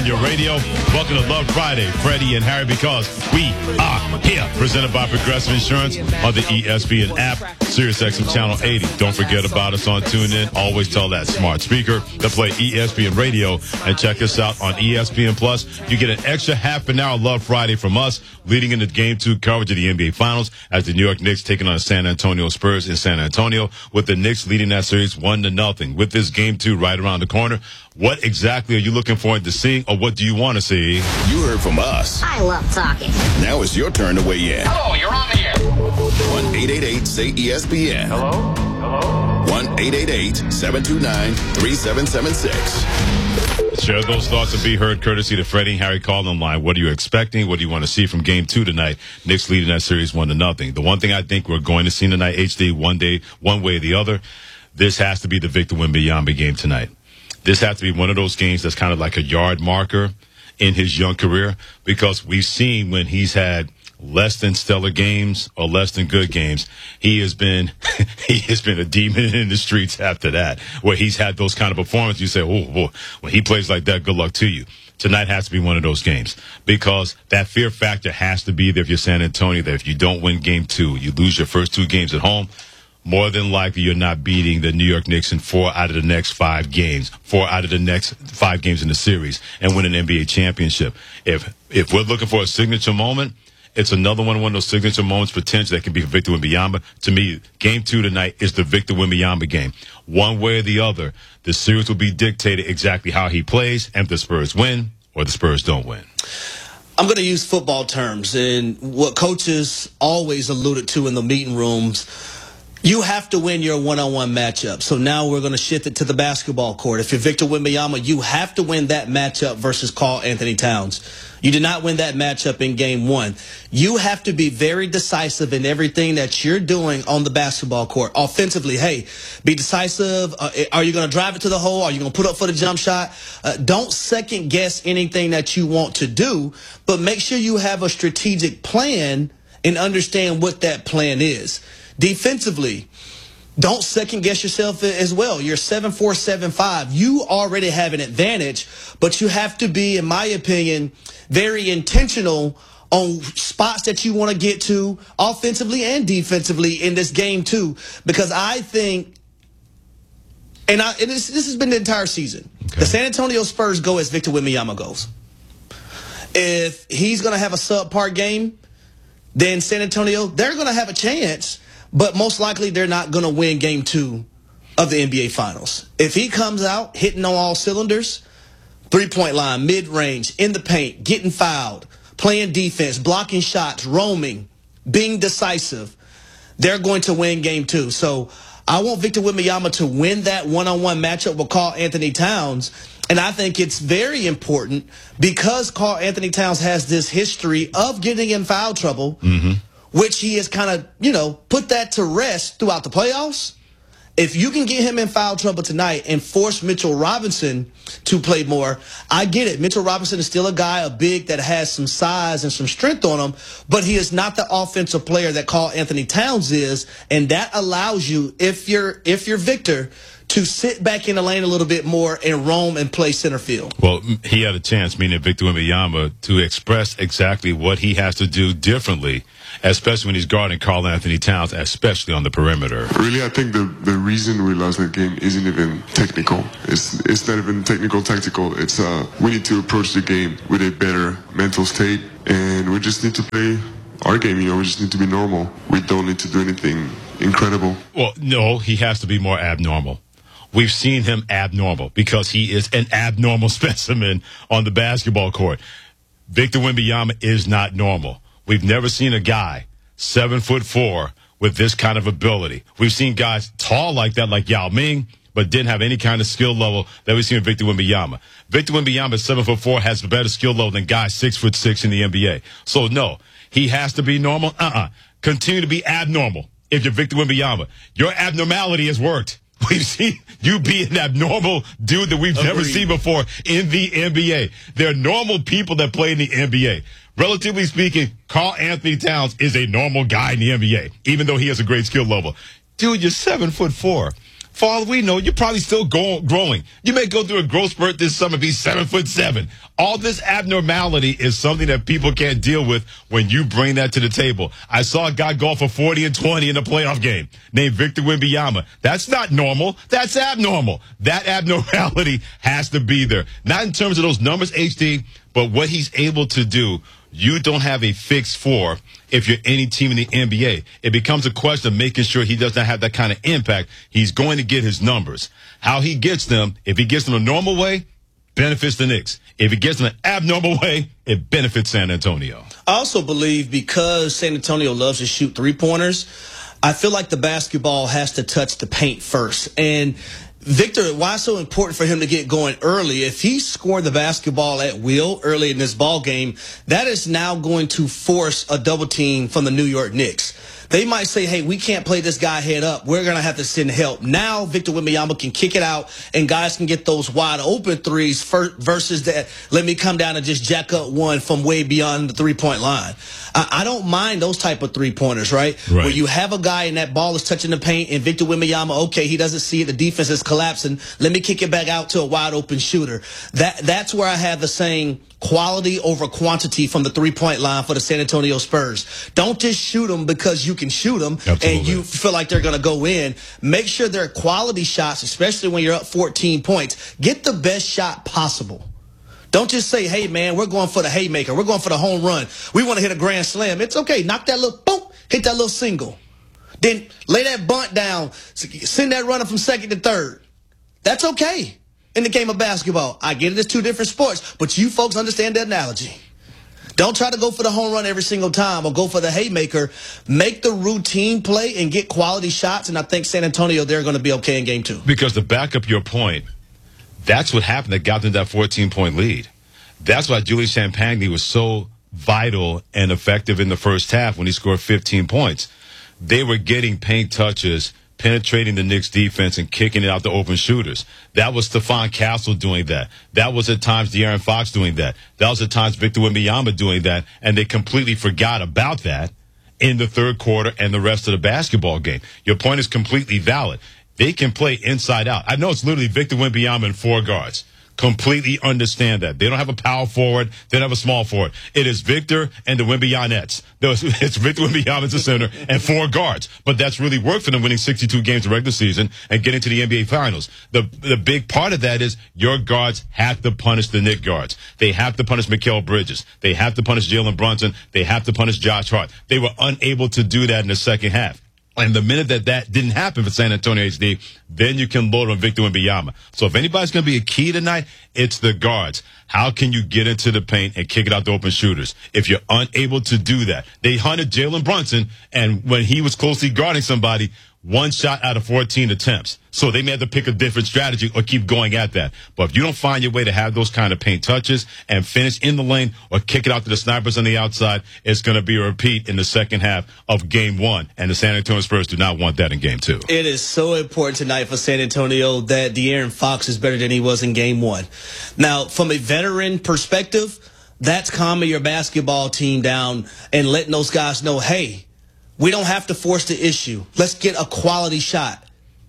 on your radio. Welcome to Love Friday, Freddie and Harry, because we are here. Presented by Progressive Insurance on the ESPN app, SiriusXM Channel 80. Don't forget about us on TuneIn. Always tell that smart speaker to play ESPN Radio and check us out on ESPN Plus. You get an extra half an hour Love Friday from us, leading into Game 2 coverage of the NBA Finals as the New York Knicks taking on the San Antonio Spurs in San Antonio, with the Knicks leading that series 1-0. With this Game 2 right around the corner, what exactly are you looking forward to seeing, or what do you want to see? You heard from us. I love talking. Now it's your turn to weigh in. Hello, you're on the air. 1-888-SAY-ESPN. Hello? 1-888-729-3776. Share those thoughts and be heard courtesy to Freddie and Harry Call line. What are you expecting? What do you want to see from Game 2 tonight? Knicks leading that series 1-0. The one thing I think we're going to see tonight, HD, one way or the other, this has to be the Victor Wembanyama game tonight. This has to be one of those games that's kind of like a yard marker in his young career, because we've seen when he's had less than stellar games or less than good games, he has been a demon in the streets after that, where he's had those kind of performances. You say, oh, boy, when he plays like that, good luck to you. Tonight has to be one of those games, because that fear factor has to be there if you're San Antonio, that if you don't win Game 2, you lose your first 2 games at home, more than likely you're not beating the New York Knicks in 4 out of the next 5 games, 4 out of the next 5 games in the series, and win an NBA championship. If we're looking for a signature moment, it's another one of those signature moments potentially that can be for Victor Wembanyama. To me, Game 2 tonight is the Victor Wembanyama game. One way or the other, the series will be dictated exactly how he plays, and if the Spurs win or the Spurs don't win. I'm going to use football terms, and what coaches always alluded to in the meeting rooms. You have to win your one-on-one matchup. So now we're going to shift it to the basketball court. If you're Victor Wembanyama, you have to win that matchup versus Karl Anthony Towns. You did not win that matchup in Game 1. You have to be very decisive in everything that you're doing on the basketball court. Offensively, hey, be decisive. Are you going to drive it to the hole? Are you going to put up for the jump shot? Don't second-guess anything that you want to do, but make sure you have a strategic plan and understand what that plan is. Defensively, don't second-guess yourself as well. You're 7'4", 7'5". You already have an advantage, but you have to be, in my opinion, very intentional on spots that you want to get to offensively and defensively in this game too. Because I think, and this has been the entire season, okay, the San Antonio Spurs go as Victor Wembanyama goes. If he's going to have a subpar game, then San Antonio, they're going to have a chance, but most likely they're not going to win Game 2 of the NBA Finals. If he comes out hitting on all cylinders, three-point line, mid-range, in the paint, getting fouled, playing defense, blocking shots, roaming, being decisive, they're going to win Game 2. So I want Victor Wembanyama to win that one-on-one matchup with Karl Anthony Towns. And I think it's very important because Karl Anthony Towns has this history of getting in foul trouble, which he has kind of, put that to rest throughout the playoffs. If you can get him in foul trouble tonight and force Mitchell Robinson to play more, I get it. Mitchell Robinson is still a guy, a big that has some size and some strength on him, but he is not the offensive player that Karl Anthony Towns is, and that allows you, if you're Victor, to sit back in the lane a little bit more and roam and play center field. Well, he had a chance, meaning Victor Wembanyama, to express exactly what he has to do differently, especially when he's guarding Karl Anthony Towns, especially on the perimeter. Really, I think the reason we lost that game isn't even technical. It's not even technical, tactical. It's we need to approach the game with a better mental state, and we just need to play our game. We just need to be normal. We don't need to do anything incredible. Well, no, he has to be more abnormal. We've seen him abnormal because he is an abnormal specimen on the basketball court. Victor Wembanyama is not normal. We've never seen a guy 7'4" with this kind of ability. We've seen guys tall like that, like Yao Ming, but didn't have any kind of skill level that we've seen with Victor Wembanyama. Victor Wembanyama, 7'4", has a better skill level than guys 6'6" in the NBA. So no, he has to be normal. Continue to be abnormal. If you're Victor Wembanyama, your abnormality has worked. We've seen you be an abnormal dude that we've never seen before in the NBA. There are normal people that play in the NBA. Relatively speaking, Karl Anthony Towns is a normal guy in the NBA, even though he has a great skill level. Dude, you're 7'4". For all we know, you're probably still growing. You may go through a growth spurt this summer, be 7'7". All this abnormality is something that people can't deal with when you bring that to the table. I saw a guy go for 40 and 20 in a playoff game named Victor Wembanyama. That's not normal. That's abnormal. That abnormality has to be there. Not in terms of those numbers, HD, but what he's able to do. You don't have a fix for if you're any team in the NBA. It becomes a question of making sure he does not have that kind of impact. He's going to get his numbers. How he gets them, if he gets them a normal way, benefits the Knicks. If he gets them an abnormal way, it benefits San Antonio. I also believe because San Antonio loves to shoot three-pointers, I feel like the basketball has to touch the paint first. And Victor, why it's so important for him to get going early? If he scored the basketball at will early in this ball game, that is now going to force a double team from the New York Knicks. They might say, hey, we can't play this guy head up. We're going to have to send help. Now Victor Wembanyama can kick it out, and guys can get those wide open threes versus that, let me come down and just jack up one from way beyond the three-point line. I don't mind those type of three-pointers, right? Where you have a guy and that ball is touching the paint, and Victor Wembanyama, okay, he doesn't see it. The defense is collapsing. Let me kick it back out to a wide-open shooter. That's where I have the saying, quality over quantity from the three-point line for the San Antonio Spurs. Don't just shoot them because you can shoot them and you feel like they're going to go in. Make sure they're quality shots, especially when you're up 14 points. Get the best shot possible. Don't just say, hey, man, we're going for the haymaker. We're going for the home run. We want to hit a grand slam. It's okay. Knock that little, boom, hit that little single. Then lay that bunt down. Send that runner from second to third. That's okay. In the game of basketball, I get it, it's two different sports, but you folks understand the analogy. Don't try to go for the home run every single time or go for the haymaker. Make the routine play and get quality shots, and I think San Antonio, they're going to be okay in game two. Because to back up your point, that's what happened that got them that 14-point lead. That's why Julius Champagny was so vital and effective in the first half when he scored 15 points. They were getting paint touches, penetrating the Knicks defense and kicking it out to open shooters. That was Stephon Castle doing that. That was at times De'Aaron Fox doing that. That was at times Victor Wembanyama doing that, and they completely forgot about that in the third quarter and the rest of the basketball game. Your point is completely valid. They can play inside out. I know it's literally Victor Wembanyama and four guards. Completely understand that. They don't have a power forward. They don't have a small forward. It is Victor and the Wembanyamanettes. It's Victor Wembanyama as a center and four guards. But that's really worked for them, winning 62 games in the regular season and getting to the NBA Finals. The big part of that is your guards have to punish the Knicks guards. They have to punish Mikal Bridges. They have to punish Jalen Brunson. They have to punish Josh Hart. They were unable to do that in the second half. And the minute that didn't happen for San Antonio HD, then you can load on Victor Wembanyama. So if anybody's going to be a key tonight, it's the guards. How can you get into the paint and kick it out to open shooters? If you're unable to do that, they hunted Jalen Brunson, and when he was closely guarding somebody, one shot out of 14 attempts. So they may have to pick a different strategy or keep going at that. But if you don't find your way to have those kind of paint touches and finish in the lane or kick it out to the snipers on the outside, it's going to be a repeat in the second half of game one. And the San Antonio Spurs do not want that in game two. It is so important tonight for San Antonio that De'Aaron Fox is better than he was in game one. Now, from a veteran perspective, that's calming your basketball team down and letting those guys know, hey, we don't have to force the issue. Let's get a quality shot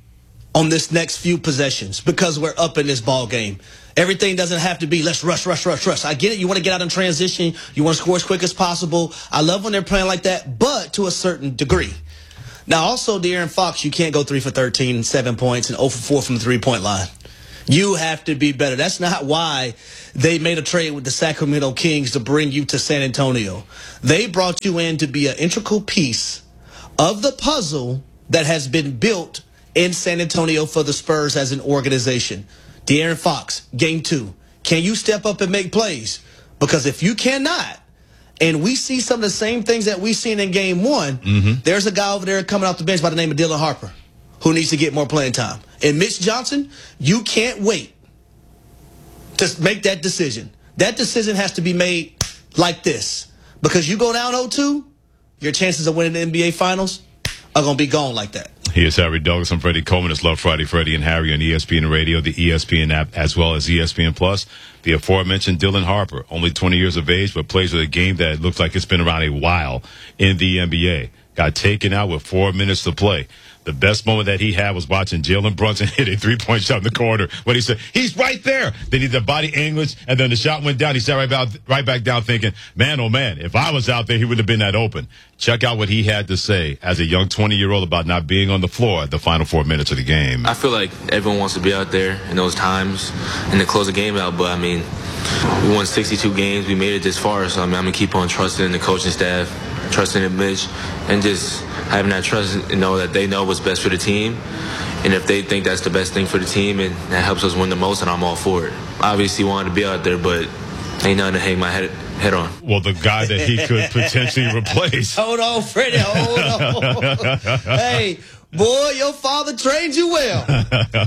on this next few possessions because we're up in this ball game. Everything doesn't have to be let's rush. I get it. You want to get out in transition. You want to score as quick as possible. I love when they're playing like that, but to a certain degree. Now, also, De'Aaron Fox, you can't go 3 for 13, 7 points, and 0 for 4 from the three-point line. You have to be better. That's not why they made a trade with the Sacramento Kings to bring you to San Antonio. They brought you in to be an integral piece of the puzzle that has been built in San Antonio for the Spurs as an organization. De'Aaron Fox, game two. Can you step up and make plays? Because if you cannot, and we see some of the same things that we've seen in game one, there's a guy over there coming off the bench by the name of Dylan Harper who needs to get more playing time. And Mitch Johnson, you can't wait to make that decision. That decision has to be made like this. Because you go down 0-2, your chances of winning the NBA Finals are going to be gone like that. He is Harry Douglas. I'm Freddie Coleman. It's Love Friday, Freddie and Harry on ESPN Radio, the ESPN app, as well as ESPN Plus. The aforementioned Dylan Harper, only 20 years of age, but plays with a game that looks like it's been around a while in the NBA. got taken out with 4 minutes to play. The best moment that he had was watching Jalen Brunson hit a three-point shot in the corner when he said, he's right there. Then he did the body English, and then the shot went down. He sat right back down thinking, man, oh, man, if I was out there, he wouldn't have been that open. Check out what he had to say as a young 20-year-old about not being on the floor at the final 4 minutes of the game. I feel like everyone wants to be out there in those times and to close the game out, but, I mean, we won 62 games. We made it this far, so, I mean, I'm going to keep on trusting the coaching staff, trusting in Mitch, and just having that trust and know that they know what's best for the team. And if they think that's the best thing for the team and that helps us win the most, and I'm all for it. Obviously wanted to be out there, but ain't nothing to hang my head on. Well, the guy that he could potentially replace. Hold on, Freddie, hold on. Hey, boy, your father trained you well.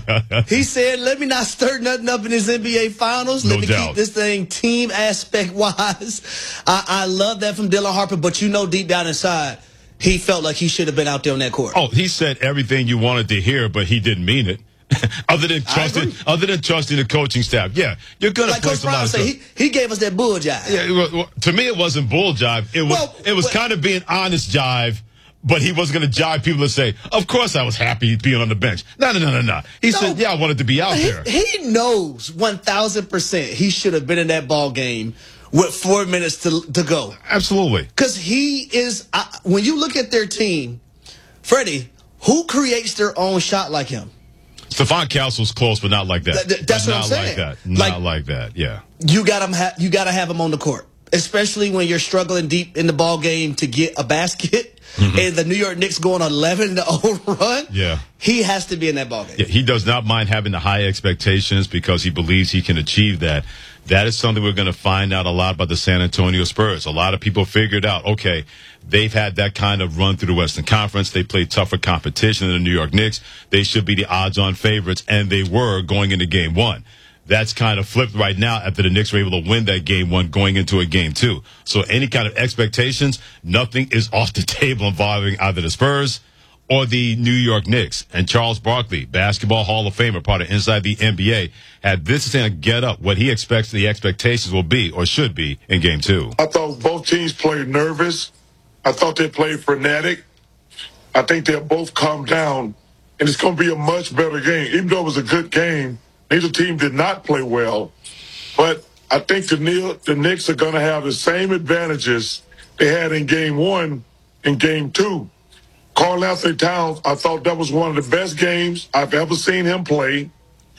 He said, let me not stir nothing up in this NBA Finals. Let me keep this thing team aspect-wise. I love that from Dylan Harper, but you know deep down inside, he felt like he should have been out there on that court. Oh, he said everything you wanted to hear, but he didn't mean it. other than trusting the coaching staff. Yeah, you're gonna like play Coach Brown said, he gave us that bull jive. Yeah, well, to me it wasn't bull jive. It was kind of being honest jive. But he wasn't going to jive people to say, of course I was happy being on the bench. No. He said, yeah, I wanted to be out there. He knows 1,000% he should have been in that ball game with 4 minutes to go. Absolutely. Because he is, when you look at their team, Freddie, who creates their own shot like him? Stephon Castle's close, but not like that. That's what I'm saying. Not like that, yeah. You got to have him on the court, especially when you're struggling deep in the ball game to get a basket. Mm-hmm. And the New York Knicks going 11-0 run. Yeah, he has to be in that ballgame. Yeah, he does not mind having the high expectations because he believes he can achieve that. That is something we're going to find out a lot about the San Antonio Spurs. A lot of people figured out, okay, they've had that kind of run through the Western Conference. They played tougher competition than the New York Knicks. They should be the odds-on favorites, and they were going into Game 1. That's kind of flipped right now after the Knicks were able to win that Game 1 going into a Game 2. So any kind of expectations, nothing is off the table involving either the Spurs or the New York Knicks. And Charles Barkley, Basketball Hall of Famer, part of Inside the NBA, had this to get up what he expects the expectations will be or should be in Game 2. I thought both teams played nervous. I thought they played frenetic. I think they'll both calm down, and it's going to be a much better game. Even though it was a good game, neither team did not play well, but I think the Knicks are going to have the same advantages they had in Game 1 and Game 2. Karl-Anthony Towns, I thought that was one of the best games I've ever seen him play.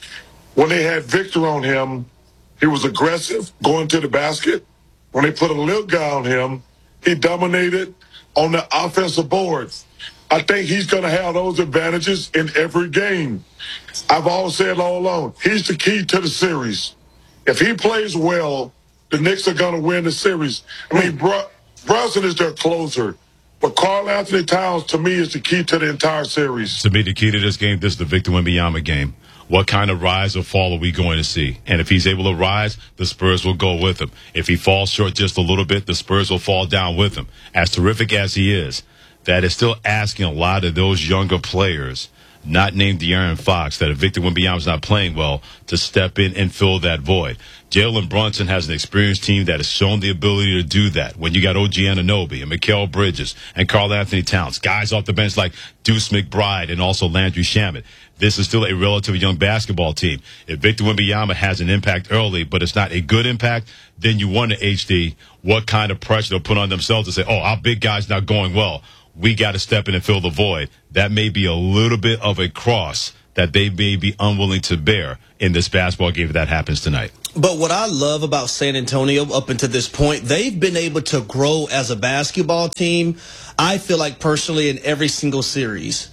When they had Victor on him, he was aggressive, going to the basket. When they put a little guy on him, he dominated on the offensive boards. I think he's going to have those advantages in every game. I've always said all along, he's the key to the series. If he plays well, the Knicks are going to win the series. I mean, Brunson is their closer, but Karl-Anthony Towns, to me, is the key to the entire series. To me, the key to this game, this is the Victor Wembanyama game. What kind of rise or fall are we going to see? And if he's able to rise, the Spurs will go with him. If he falls short just a little bit, the Spurs will fall down with him. As terrific as he is, that is still asking a lot of those younger players, not named De'Aaron Fox, that if Victor Wembanyama's not playing well, to step in and fill that void. Jalen Brunson has an experienced team that has shown the ability to do that. When you got OG Anunoby and Mikal Bridges and Karl-Anthony Towns, guys off the bench like Deuce McBride and also Landry Shamet, this is still a relatively young basketball team. If Victor Wembanyama has an impact early, but it's not a good impact, then you wonder, HD, what kind of pressure they'll put on themselves to say, oh, our big guy's not going well. We got to step in and fill the void. That may be a little bit of a cross that they may be unwilling to bear in this basketball game if that happens tonight. But what I love about San Antonio up until this point, they've been able to grow as a basketball team. I feel like personally in every single series,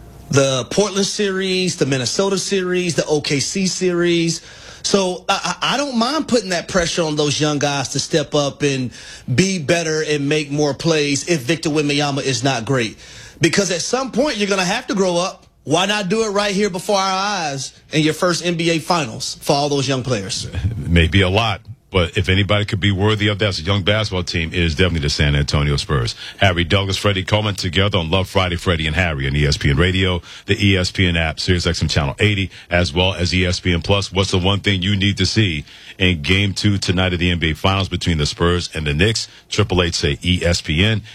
the Portland series, the Minnesota series, the OKC series. So I don't mind putting that pressure on those young guys to step up and be better and make more plays if Victor Wembanyama is not great. Because at some point you're going to have to grow up. Why not do it right here before our eyes in your first NBA Finals for all those young players? Maybe a lot. But if anybody could be worthy of that as a young basketball team, it is definitely the San Antonio Spurs. Harry Douglas, Freddie Coleman together on Love Friday, Freddie and Harry on ESPN Radio, the ESPN app, SiriusXM Channel 80, as well as ESPN Plus. What's the one thing you need to see in Game 2 tonight of the NBA Finals between the Spurs and the Knicks? 888 say ESPN.